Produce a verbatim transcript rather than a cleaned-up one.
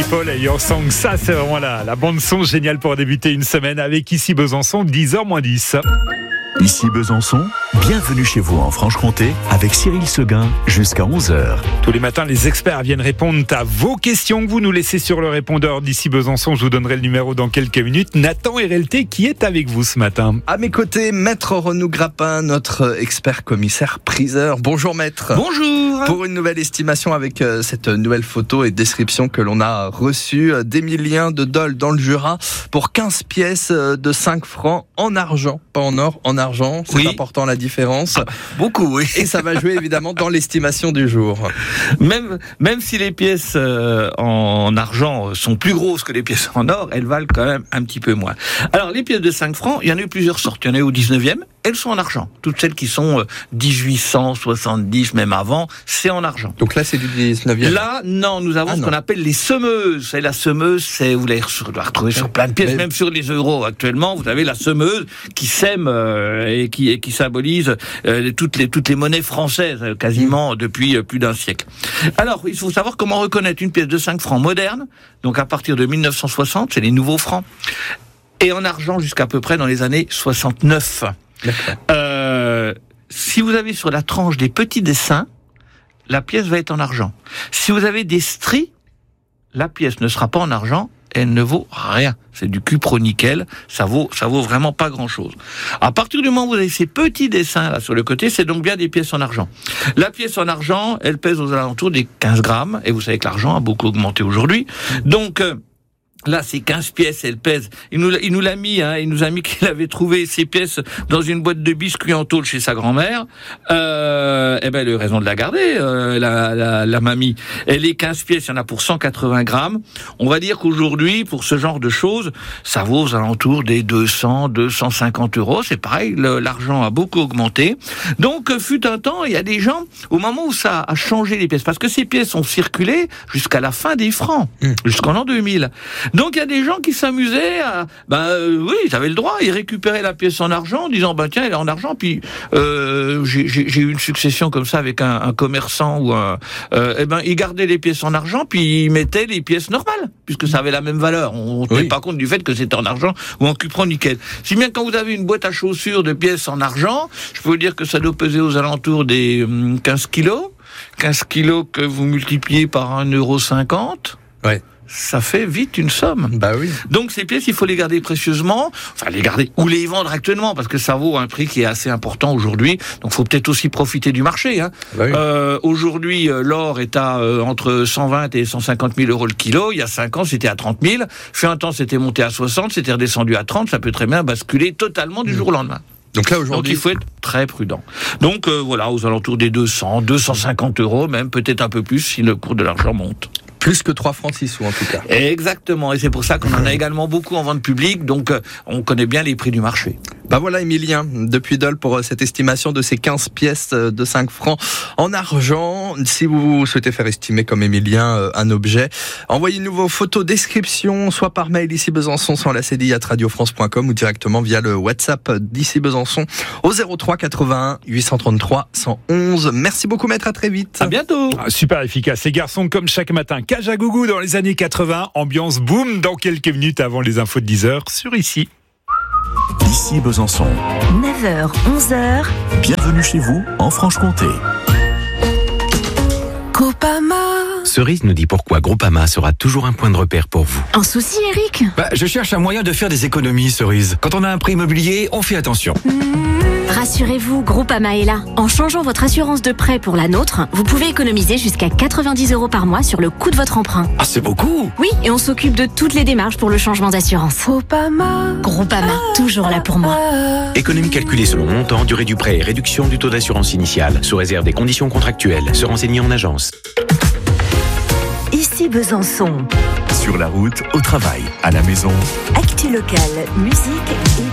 Foley, Your Song, ça c'est vraiment la, la bande son géniale pour débuter une semaine avec Ici Besançon, dix heures moins dix. Ici Besançon, bienvenue chez vous en Franche-Comté avec Cyril Seguin jusqu'à onze heures. Tous les matins, les experts viennent répondre à vos questions que vous nous laissez sur le répondeur d'Ici Besançon. Je vous donnerai le numéro dans quelques minutes. Nathan Hérelté qui est avec vous ce matin. À mes côtés, Maître Renaud Grappin, notre expert commissaire priseur. Bonjour Maître. Bonjour. Pour une nouvelle estimation avec euh, cette nouvelle photo et description que l'on a reçue euh, d'Emilien de Dole dans le Jura pour quinze pièces euh, de cinq francs en argent, pas en or, en argent. C'est oui. important la différence. Ah, beaucoup, oui. Et ça va jouer évidemment dans l'estimation du jour. Même, même si les pièces euh, en argent sont plus grosses que les pièces en or, elles valent quand même un petit peu moins. Alors, les pièces de cinq francs, il y en a eu plusieurs sortes. Il y en a eu au dix-neuvième, elles sont en argent. Toutes celles qui sont euh, dix-huit cent soixante-dix, même avant, c'est en argent. Donc là, c'est du dix-neuvième. Là, non, nous avons ah, ce non. qu'on appelle les semeuses. Et la semeuse, c'est, vous l'avez retrouver sur plein de pièces, Mais... même sur les euros actuellement. Vous avez la semeuse qui sème euh, et qui, et qui symbolise euh, toutes les toutes les monnaies françaises, quasiment mmh. depuis euh, plus d'un siècle. Alors, il faut savoir comment reconnaître une pièce de cinq francs moderne. Donc, à partir de mille neuf cent soixante, c'est les nouveaux francs. Et en argent jusqu'à peu près dans les années soixante-neuf. Euh, si vous avez sur la tranche des petits dessins, la pièce va être en argent. Si vous avez des stries, la pièce ne sera pas en argent, elle ne vaut rien. C'est du cupro-nickel, ça vaut, ça vaut vraiment pas grand-chose. À partir du moment où vous avez ces petits dessins là sur le côté, c'est donc bien des pièces en argent. La pièce en argent, elle pèse aux alentours des quinze grammes, et vous savez que l'argent a beaucoup augmenté aujourd'hui. Donc, euh, là, c'est quinze pièces, elle pèse. Il nous, il nous l'a mis, hein, il nous a mis qu'il avait trouvé ces pièces dans une boîte de biscuits en tôle chez sa grand-mère. Euh, eh ben, elle a eu raison de la garder, euh, la, la, la mamie. Et les quinze pièces, il y en a pour cent quatre-vingts grammes. On va dire qu'aujourd'hui, pour ce genre de choses, ça vaut aux alentours des deux cents, deux cent cinquante euros. C'est pareil, le, l'argent a beaucoup augmenté. Donc, fut un temps, il y a des gens, au moment où ça a changé les pièces, parce que ces pièces ont circulé jusqu'à la fin des francs, mmh. jusqu'en l'an deux mille. Donc il y a des gens qui s'amusaient à, ben euh, oui, ils avaient le droit, ils récupéraient la pièce en argent, en disant ben tiens elle est en argent. Puis euh, j'ai, j'ai, j'ai eu une succession comme ça avec un, un commerçant ou un, euh, eh ben ils gardaient les pièces en argent puis ils mettaient les pièces normales puisque ça avait la même valeur. On ne tenait oui. pas compte du fait que c'était en argent ou en cupro-nickel. Si bien quand vous avez une boîte à chaussures de pièces en argent, je peux vous dire que ça doit peser aux alentours des hum, quinze kilos, quinze kilos que vous multipliez par un euro cinquante. Ouais. Ça fait vite une somme. Bah oui. Donc ces pièces, il faut les garder précieusement, enfin les garder ou les vendre actuellement parce que ça vaut un prix qui est assez important aujourd'hui. Donc faut peut-être aussi profiter du marché. Hein. Bah oui. Euh, aujourd'hui, l'or est à euh, entre cent vingt et cent cinquante mille euros le kilo. Il y a cinq ans, c'était à trente mille. Fait un temps, c'était monté à soixante, c'était redescendu à trente. Ça peut très bien basculer totalement du mmh. jour au lendemain. Donc là aujourd'hui, donc il faut être très prudent. Donc euh, voilà, aux alentours des deux cents, deux cent cinquante euros, même peut-être un peu plus si le cours de l'argent monte. Plus que trois francs six sous en tout cas. Exactement, et c'est pour ça qu'on en a également beaucoup en vente publique, donc euh, on connaît bien les prix du marché. Bah voilà Emilien, depuis Dole pour cette estimation de ces quinze pièces de cinq francs en argent. Si vous souhaitez faire estimer comme Emilien un objet, envoyez-nous vos photos description, soit par mail ici Besançon sans la cédille at radio france point com ou directement via le WhatsApp d'ici Besançon au zéro trois quatre-vingt-un huit cent trente-trois cent onze. Merci beaucoup maître, à très vite. À bientôt. Ah, super efficace, ces garçons comme chaque matin. Kajagougou dans les années quatre-vingts, ambiance boom dans quelques minutes avant les infos de dix heures sur Ici. Ici Besançon. neuf heures, onze heures. Bienvenue chez vous en Franche-Comté. Groupama. Cerise nous dit pourquoi Groupama sera toujours un point de repère pour vous. Un souci, Eric ? Bah, je cherche un moyen de faire des économies, Cerise. Quand on a un prêt immobilier, on fait attention. Mmh. Rassurez-vous, Groupama est là. En changeant votre assurance de prêt pour la nôtre, vous pouvez économiser jusqu'à quatre-vingt-dix euros par mois sur le coût de votre emprunt. Ah, c'est beaucoup! Oui, et on s'occupe de toutes les démarches pour le changement d'assurance. Groupama. Groupama, toujours là pour moi. Économie calculée selon montant, durée du prêt et réduction du taux d'assurance initiale, sous réserve des conditions contractuelles. Se renseigner en agence. Ici Besançon. Sur la route, au travail, à la maison. Actu locale, musique et